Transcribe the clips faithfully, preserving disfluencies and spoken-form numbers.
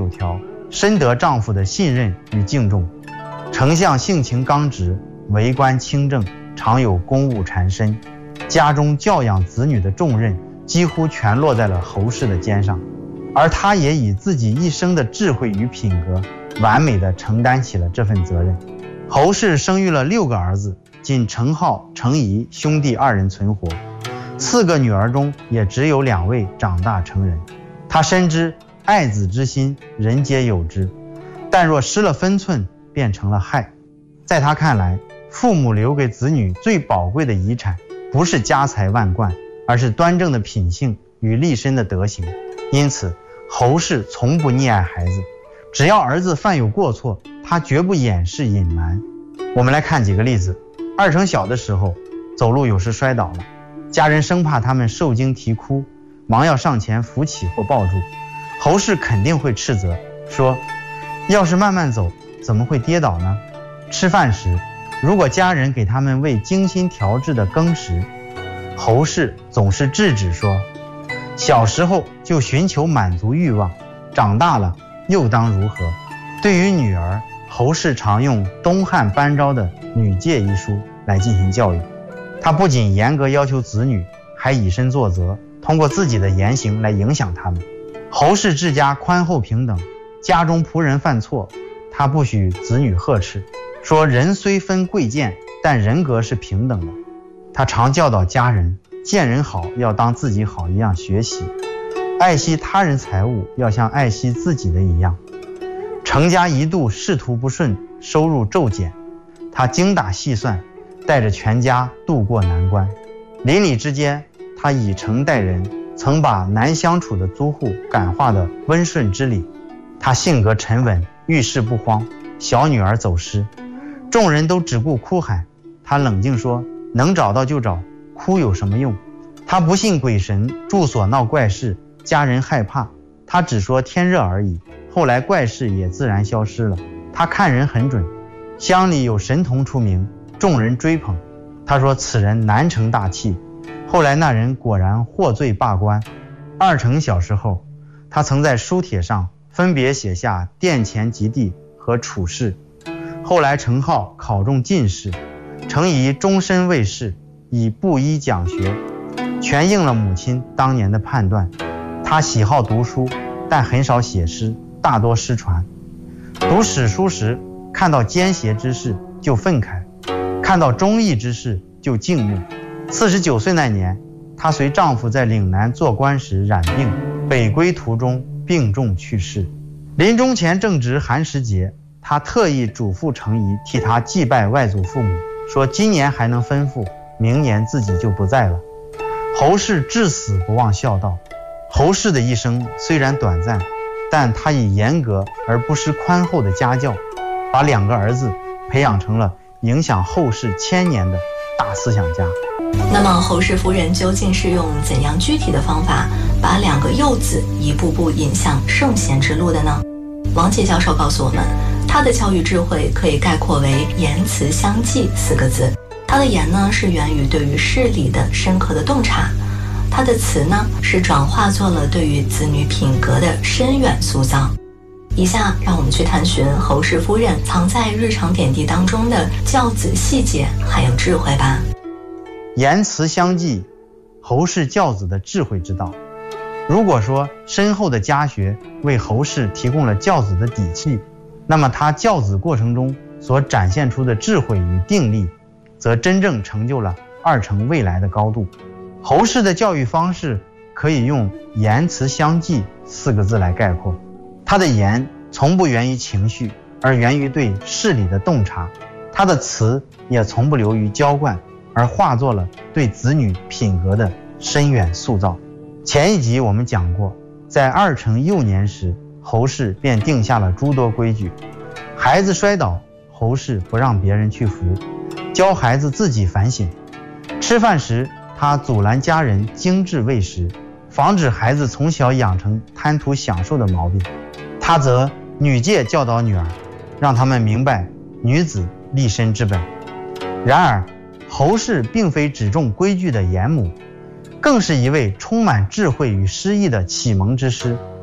有条，深得丈夫的信任与敬重。丞相性情刚直，为官清正，常有公务缠身，家中教养子女的重任几乎全落在了侯氏的肩上，而他也以自己一生的智慧与品格完美地承担起了这份责任。侯氏生育了六个儿子，仅程颢、程颐兄弟二人存活，四个女儿中也只有两位长大成人。他深知爱子之心人皆有之，但若失了分寸便成了害。在他看来，父母留给子女最宝贵的遗产不是家财万贯，而是端正的品性与立身的德行。因此侯氏从不溺爱孩子，只要儿子犯有过错，他绝不掩饰隐瞒。我们来看几个例子。二程小的时候走路有时摔倒了，家人生怕他们受惊啼哭，忙要上前扶起或抱住。侯氏肯定会斥责说，要是慢慢走怎么会跌倒呢？吃饭时如果家人给他们喂精心调制的羹食，侯氏总是制止说，小时候就寻求满足欲望，长大了又当如何？对于女儿，侯氏常用东汉班昭的《女诫》一书来进行教育。他不仅严格要求子女，还以身作则，通过自己的言行来影响他们。侯氏治家宽厚平等，家中仆人犯错，他不许子女呵斥，说人虽分贵贱，但人格是平等的。他常教导家人，见人好要当自己好一样学习，爱惜他人财物要像爱惜自己的一样。程家一度仕途不顺，收入骤减，他精打细算，带着全家渡过难关。邻里之间，他以诚待人，曾把难相处的租户感化得温顺之理。他性格沉稳，遇事不慌。小女儿走失，众人都只顾哭喊，他冷静说，能找到就找，哭有什么用？他不信鬼神，住所闹怪事，家人害怕，他只说天热而已，后来怪事也自然消失了。他看人很准，乡里有神童出名，众人追捧，他说此人难成大器，后来那人果然获罪罢官。二程小时候，他曾在书帖上分别写下殿前及第和处事。后来程颢考中进士，程颐终身未仕，以布衣讲学，全应了母亲当年的判断。他喜好读书，但很少写诗，大多失传。读史书时，看到奸邪之事就愤慨，看到忠义之事就敬慕。四十九岁那年，她随丈夫在岭南做官时染病，北归途中病重去世。临终前正值寒食节，她特意嘱咐程颐替她祭拜外祖父母，说今年还能吩咐，明年自己就不在了。侯氏至死不忘孝道。侯氏的一生虽然短暂，但他以严格而不失宽厚的家教，把两个儿子培养成了影响后世千年的大思想家。 那么侯氏夫人究竟是用怎样具体的方法把两个幼子一步步引向圣贤之路的呢？王杰教授告诉我们，他的教育智慧可以概括为言辞相济四个字。他的言呢，是源于对于事理的深刻的洞察，他的词呢，是转化做了对于子女品格的深远塑造。以下让我们去探寻侯氏夫人藏在日常点滴当中的教子细节还有智慧吧。 言辞相济，侯氏教子的智慧之道。如果说深厚的家学为侯氏提供了教子的底气，那么他教子过程中所展现出的智慧与定力，则真正成就了二程未来的高度。侯氏的教育方式可以用言辞相济四个字来概括。他的言从不源于情绪，而源于对事理的洞察，他的词也从不流于娇惯，而化作了对子女品格的深远塑造。前一集我们讲过，在二程幼年时，侯氏便定下了诸多规矩。孩子摔倒，侯氏不让别人去扶，教孩子自己反省。吃饭时，他阻拦家人精致喂食，防止孩子从小养成贪图享受的毛病。他则女诫教导女儿，让他们明白女子立身之本。然而侯氏并非只重规矩的严母，更是一位充满智慧与诗意的启蒙之师。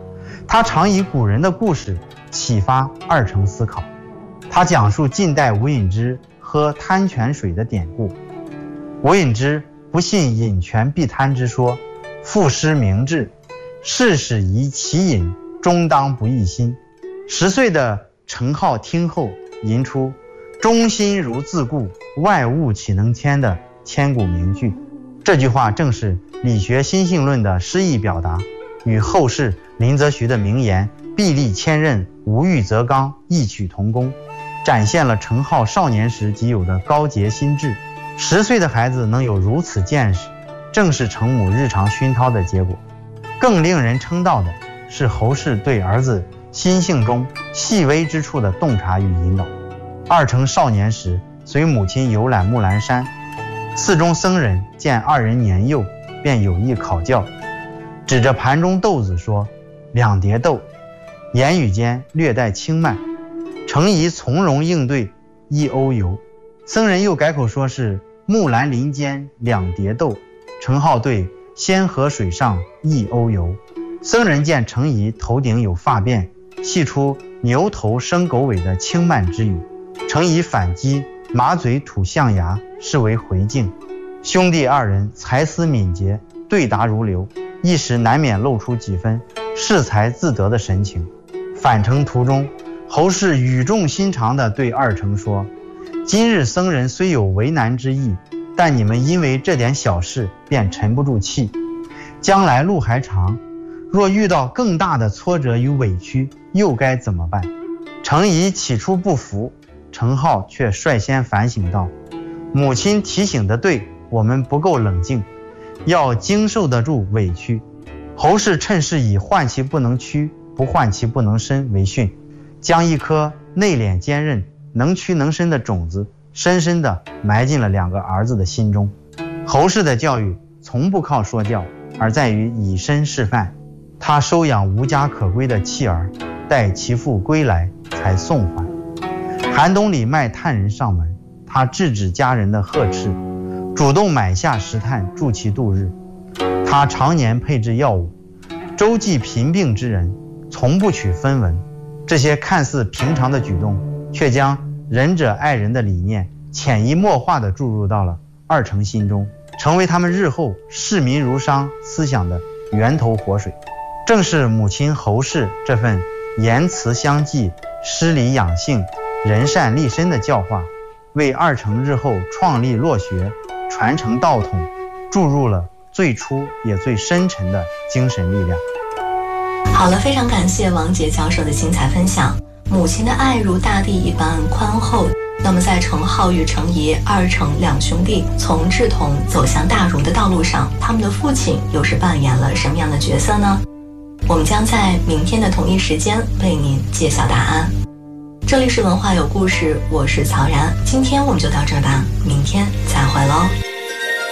他常以古人的故事启发二程思考。他讲述近代吴隐之喝贪泉水的典故。吴隐之不信饮泉必贪之说，赋诗明志，事使宜其饮，终当不异心。十岁的程颢听后吟出中心如自固，外物岂能迁的千古名句。这句话正是理学心性论的诗意表达，与后世林则徐的名言壁立千仞，无欲则刚异曲同工，展现了程颢少年时即有的高洁心智。十岁的孩子能有如此见识，正是程母日常熏陶的结果。更令人称道的是侯氏对儿子心性中细微之处的洞察与引导。二程少年时随母亲游览木兰山，寺中僧人见二人年幼，便有意考教，指着盘中豆子说：“两碟豆。”言语间略带轻慢。程颐从容应对：“一瓯油。”僧人又改口说是木兰林间两碟豆。程颢对：“仙河水上一瓯油。”僧人见程颐头顶有发辫，系出牛头生狗尾的轻慢之语。程颐反击：“马嘴吐象牙，是为回敬。”兄弟二人才思敏捷，对答如流，一时难免露出几分适才自得的神情。返程途中，侯氏语重心长地对二程说：“今日僧人虽有为难之意，但你们因为这点小事便沉不住气，将来路还长，若遇到更大的挫折与委屈，又该怎么办？”程颐起初不服，程颢却率先反省道：“母亲提醒得对，我们不够冷静，要经受得住委屈。”侯氏趁势以患其不能屈，不患其不能伸为训，将一颗内敛坚韧、能屈能伸的种子深深地埋进了两个儿子的心中。侯氏的教育从不靠说教，而在于以身示范。他收养无家可归的弃儿，待其父归来才送还。寒冬里卖炭人上门，他制止家人的呵斥，主动买下石炭助其度日。他常年配置药物，周济贫病之人，从不取分文。这些看似平常的举动，却将仁者爱人的理念潜移默化地注入到了二程心中，成为他们日后视民如商思想的源头活水。正是母亲侯氏这份言辞相济、师礼养性、仁善立身的教化，为二程日后创立落学、传承道统注入了最初也最深沉的精神力量。 好了，非常感谢王杰教授的精彩分享。母亲的爱如大地一般宽厚，那么在程颢与程颐二程两兄弟从志同走向大儒的道路上，他们的父亲又是扮演了什么样的角色呢？我们将在明天的同一时间为您揭晓答案。这里是文化有故事，我是曹然，今天我们就到这儿吧，明天再会喽。